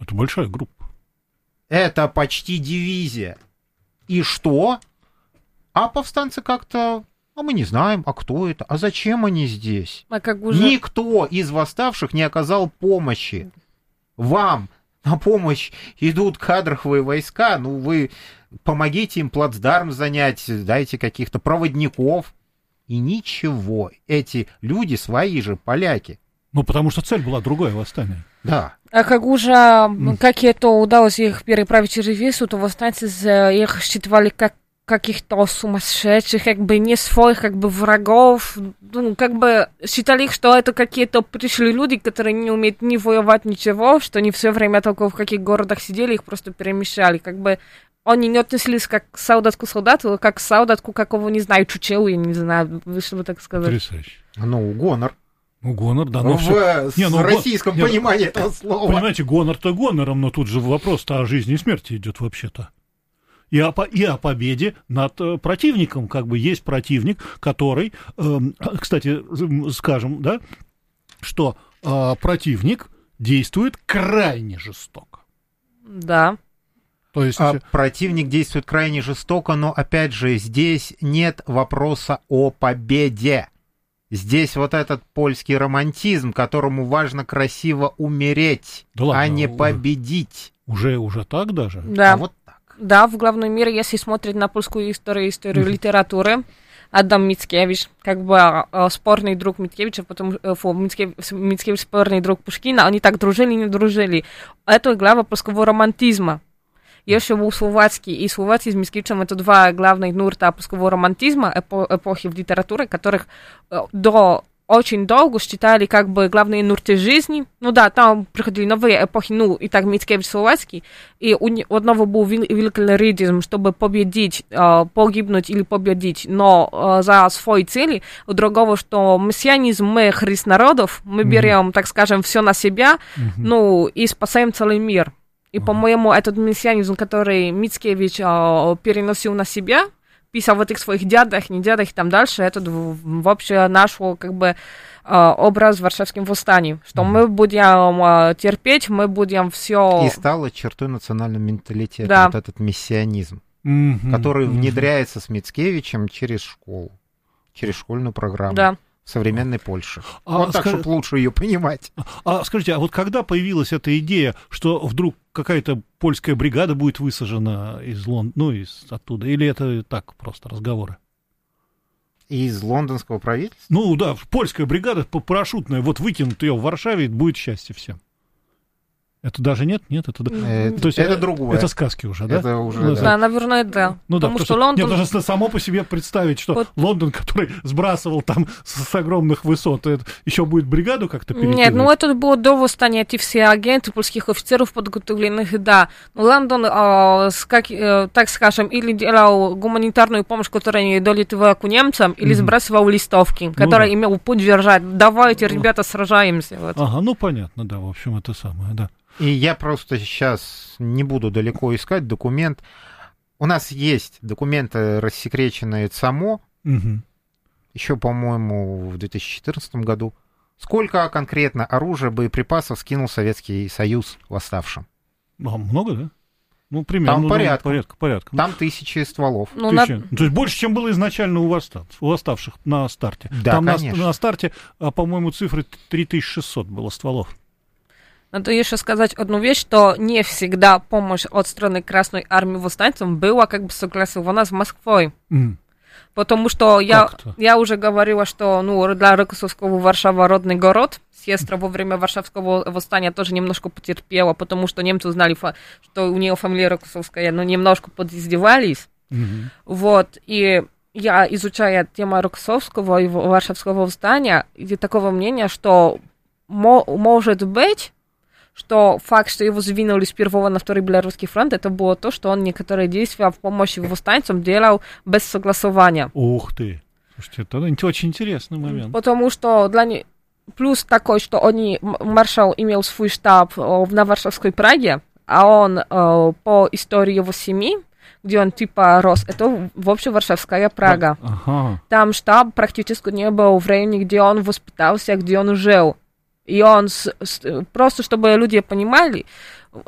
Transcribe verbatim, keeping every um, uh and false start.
Это большая группа. Это почти дивизия. И что? А повстанцы как-то... А мы не знаем, а кто это? А зачем они здесь? А как уже... Никто из восставших не оказал помощи. Вам на помощь идут кадровые войска. Ну, вы помогите им плацдарм занять, дайте каких-то проводников. И ничего. Эти люди свои же, поляки. Ну, потому что цель была другое восстание. Да. А как уже, mm. как это удалось их переправить через Вису, то восстанцы их считали как каких-то сумасшедших, как бы не своих, как бы врагов, ну, как бы считали их, что это какие-то пришли люди, которые не умеют ни воевать, ничего, что они все время только в каких городах сидели, их просто перемещали, как бы они не относились как к солдатку солдату, а как к солдатку какого, не знаю, чучелу, я не знаю, что бы так сказать. Потрясающе. Ну, гонор. Ну, гонор, да. Но в все... не, ну, российском го... понимании Нет, этого слова. Понимаете, гонор-то гонором, но тут же вопрос-то о жизни и смерти идет вообще-то. И о, и о победе над э, противником. Как бы есть противник, который, э, кстати, скажем, да, что э, противник действует крайне жестоко. Да. То есть... А противник действует крайне жестоко, но, опять же, здесь нет вопроса о победе. Здесь вот этот польский романтизм, которому важно красиво умереть, да ладно, а не уже, победить. Уже, уже так даже? Да. А вот так. Да, в главной мере, если смотреть на польскую историю, историю mm-hmm. литературы, Адам Мицкевич, как бы спорный друг Мицкевича, потому что Мицкевич, Мицкевич спорный друг Пушкина, они так дружили и не дружили. Это глава польского романтизма. Еще был Словацкий, и Словацкий с Мицкевичем это два главных нурта польского романтизма, эпо- эпохи в литературе, которых до очень долго считали как бы главные нурты жизни. Ну да, там приходили новые эпохи, ну и так Мицкевич Словацкий, и у, у одного был великий лиризм, чтобы победить, э, погибнуть или победить, но э, за свои цели, у другого, что мессианизм, мы Христ народов, мы берем, mm-hmm. так скажем, все на себя, mm-hmm. ну и спасаем целый мир. И, uh-huh. по-моему, этот мессианизм, который Мицкевич э, переносил на себя, писал в этих своих дядах, не дядах и там дальше, это вообще нашел как бы э, образ в Варшавском восстании, что uh-huh. мы будем э, терпеть, мы будем все... И стало чертой национального менталитета, да. вот этот мессианизм, uh-huh. который uh-huh. внедряется с Мицкевичем через школу, через школьную программу. Да. Современной Польши. А вот так, скаж... чтобы лучше ее понимать. А скажите, а вот когда появилась эта идея, что вдруг какая-то польская бригада будет высажена из Лондона, ну, из оттуда, или это так просто разговоры? Из лондонского правительства? Ну да, польская бригада парашютная, вот выкинут ее в Варшаве, и будет счастье всем. Это даже нет? Нет, это... Это, то есть, это другое. Это сказки уже, да? Это уже, ну, да. да, наверное, да. Ну потому да, что что, Лондон... Нет, даже само по себе представить, что вот. Лондон, который сбрасывал там с, с огромных высот, это еще будет бригаду как-то перекидывать? Нет, ну это было до восстания, эти все агенты польских офицеров подготовленных, да. Но Лондон, э, как, э, так скажем, или делал гуманитарную помощь, которая не долетела к немцам, или mm-hmm. сбрасывал листовки, ну, которые да. имел поддержать. Давайте, ребята, сражаемся. Вот. Ага, ну понятно, да, в общем, это самое, да. И я просто сейчас не буду далеко искать документ. У нас есть документы, рассекреченные ЦАМО, угу. еще, по-моему, в две тысячи четырнадцатом году. Сколько конкретно оружия, боеприпасов скинул Советский Союз восставшим? А, много, да? Ну, примерно. Там ну, порядка. порядка, порядка. Там тысячи стволов. Ну, Тысячи. на... То есть больше, чем было изначально у, восстав... у восставших на старте. Да, Там конечно. на, на старте, по-моему, цифры три тысячи шестьсот было стволов. Надо еще сказать одну вещь, что не всегда помощь от страны Красной Армии восстанцам была как бы согласована с Москвой. Mm. Потому что я, я уже говорила, что ну, для Рокоссовского Варшава родный город. Сестра во время Варшавского восстания тоже немножко потерпела, потому что немцы узнали, что у нее фамилия Рокоссовская, но немножко подиздевались. Mm-hmm. Вот, и я, изучая тему Рокоссовского и Варшавского восстания, и такого мнения, что мо- может быть, что факт, что его сдвинули с первого на второй Белорусский фронт, это было то, что он некоторые действия в помощи восстанцам делал без согласования. Ух ты! Слушайте, это очень интересный момент. Потому что для них... Плюс такой, что они... Маршал имел свой штаб на Варшавской Праге, а он по истории его семьи, где он типа рос, это вообще Варшавская Прага. Ага. Там штаб практически не был в районе, где он воспитался, где он жил. И он, с, с, просто чтобы люди понимали,